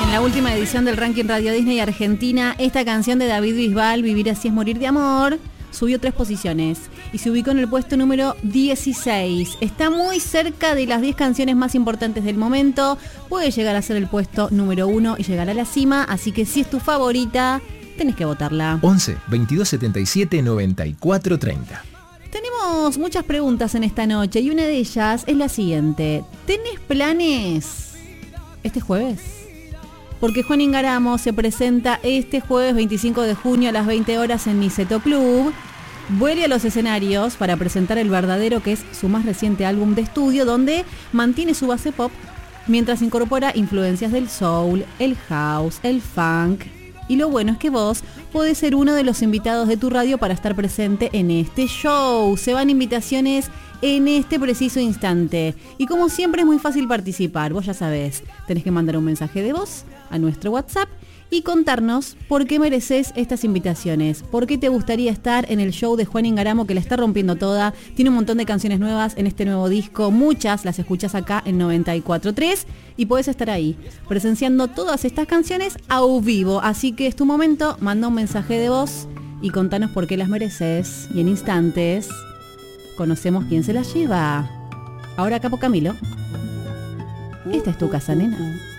En la última edición del ranking Radio Disney Argentina, esta canción de David Bisbal, Vivir así es morir de amor, subió 3 posiciones y se ubicó en el puesto número 16. Está muy cerca de las 10 canciones más importantes del momento. Puede llegar a ser el puesto número 1 y llegar a la cima, así que si es tu favorita, tenés que votarla. 11 22 77 94 30. Tenemos muchas preguntas en esta noche y una de ellas es la siguiente. ¿Tenés planes este jueves? Porque Juan Ingaramo se presenta este jueves 25 de junio a las 20 horas en Niceto Club. Vuelve a los escenarios para presentar El Verdadero, que es su más reciente álbum de estudio, donde mantiene su base pop mientras incorpora influencias del soul, el house, el funk. Y lo bueno es que vos podés ser uno de los invitados de tu radio para estar presente en este show. Se van invitaciones en este preciso instante. Y como siempre es muy fácil participar, vos ya sabés, tenés que mandar un mensaje de voz a nuestro WhatsApp y contarnos por qué mereces estas invitaciones, por qué te gustaría estar en el show de Juan Ingaramo, que la está rompiendo toda, tiene un montón de canciones nuevas en este nuevo disco, muchas las escuchás acá en 94.3 y podés estar ahí, presenciando todas estas canciones a vivo, así que es tu momento, manda un mensaje de voz y contanos por qué las mereces y en instantes conocemos quién se las lleva. Ahora Capo Camilo, esta es tu casa, nena.